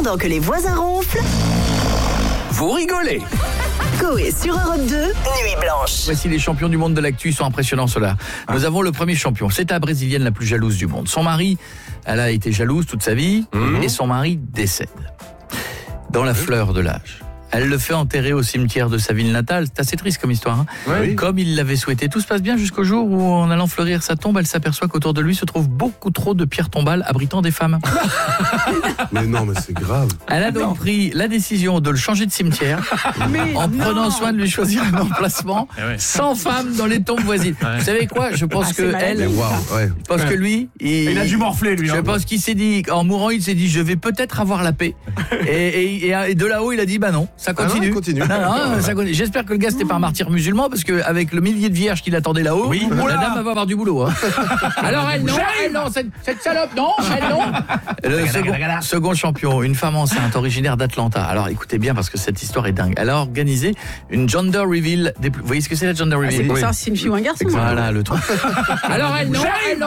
Pendant que les voisins ronflent, Vous rigolez. Coé sur Europe 2, Nuit Blanche. Voici les champions du monde de l'actu, ils sont impressionnants ceux-là. Nous avons le premier champion, c'est la brésilienne la plus jalouse du monde. Son mari, elle a été jalouse toute sa vie et son mari décède. Dans la fleur de l'âge. Elle le fait enterrer au cimetière de sa ville natale. C'est assez triste comme histoire. Hein, Oui. Comme il l'avait souhaité. Tout se passe bien jusqu'au jour où, en allant fleurir sa tombe, elle s'aperçoit qu'autour de lui se trouve beaucoup trop de pierres tombales abritant des femmes. Mais non, mais c'est grave. Elle a donc pris la décision de le changer de cimetière en prenant soin de lui choisir un emplacement sans femmes dans les tombes voisines. Vous savez quoi? Je pense que elle, Mais waouh, ouais. je pense que lui, Il a dû morfler, lui. je hein. pense qu'il s'est dit, en mourant, il s'est dit, je vais peut-être avoir la paix. Et de là-haut, il a dit, bah non, ça continue. Ah non, continue. Non, ça continue. J'espère que le gars, c'était pas un martyr musulman, parce qu'avec le millier de vierges qu'il attendait là-haut, la dame va avoir du boulot. Hein. Alors elle non, cette salope, non, elle non. Le second champion, une femme enceinte originaire d'Atlanta. Alors écoutez bien, parce que cette histoire est dingue. Elle a organisé une gender reveal. Vous voyez ce que c'est la gender reveal? C'est pour savoir si c'est une fille ou un garçon. Voilà le truc. Alors elle non,